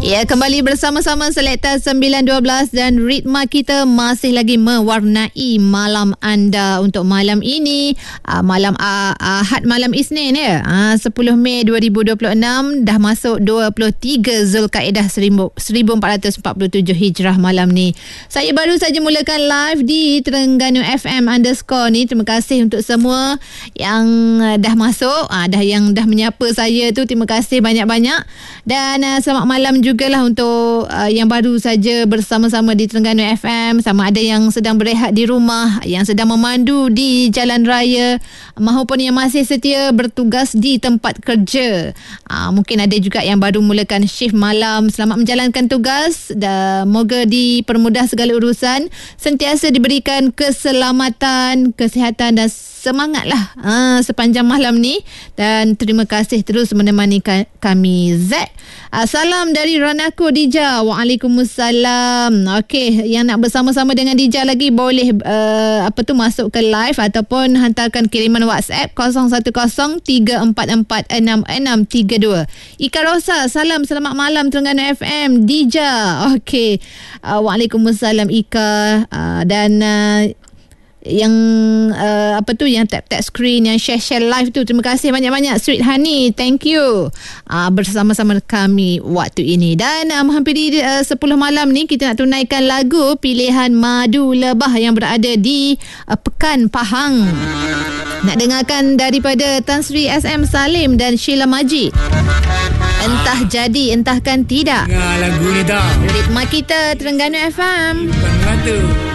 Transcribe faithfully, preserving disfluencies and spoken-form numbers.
Ya, kembali bersama-sama Selekta sembilan dua belas dan ritma kita masih lagi mewarnai malam anda untuk malam ini. Uh, malam uh, Ahad, malam Isnin ya. Uh, sepuluh Mei dua ribu dua puluh enam, dah masuk dua puluh tiga Zulkaidah seribu empat ratus empat puluh tujuh Hijrah malam ni. Saya baru saja mulakan live di Terengganu F M underscore ni. Terima kasih untuk semua yang uh, dah masuk, uh, dah yang dah menyapa saya tu. Terima kasih banyak-banyak. Dan uh, selamat malam juga jugalah untuk uh, yang baru saja bersama-sama di Terengganu F M, sama ada yang sedang berehat di rumah, yang sedang memandu di jalan raya, maupun yang masih setia bertugas di tempat kerja. Uh, mungkin ada juga yang baru mulakan shift malam. Selamat menjalankan tugas dan moga dipermudah segala urusan, sentiasa diberikan keselamatan, kesihatan dan semangatlah uh, sepanjang malam ni. Dan terima kasih terus menemani ka- kami. Z, uh, salam dari Ranako Dija. Waalaikumsalam. Okey, yang nak bersama-sama dengan Dija lagi boleh uh, apa tu masuk ke live ataupun hantarkan kiriman WhatsApp kosong satu kosong tiga empat empat enam enam tiga dua. Ika Rosa, salam selamat malam Terengganu F M. Dija. Okey. Uh, Waalaikumsalam Ika. Uh, dan uh, yang uh, apa tu yang tap-tap screen, yang share-share live tu, terima kasih banyak-banyak. Sweet Honey, thank you uh, bersama-sama kami waktu ini. Dan uh, menghampiri uh, sepuluh malam ni, kita nak tunaikan lagu pilihan Madu Lebah yang berada di uh, Pekan Pahang. Nak dengarkan daripada Tan Sri S M Salim dan Sheila Majid, Entah Jadi Entahkan Tidak. Dengar lagu ni tak? Ritma kita Terengganu F M. Bukan rata.